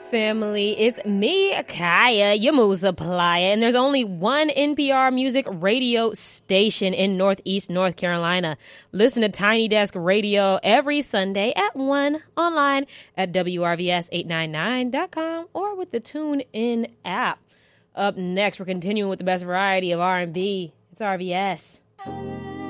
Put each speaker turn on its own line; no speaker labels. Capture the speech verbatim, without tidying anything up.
family? It's me, Kaya, your mood supplier, and there's only one N P R music radio station in Northeast North Carolina. Listen to Tiny Desk Radio every Sunday at one, online at W R V S eight ninety-nine dot com or with the TuneIn app. Up next, we're continuing with the best variety of R and B. It's R V S.